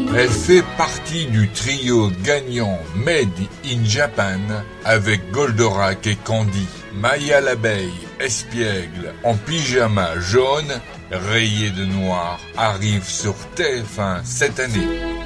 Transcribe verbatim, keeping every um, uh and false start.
Elle fait partie du trio gagnant Made in Japan avec Goldorak et Candy. Maya l'abeille espiègle en pyjama jaune rayé de noir arrive sur T F un cette année.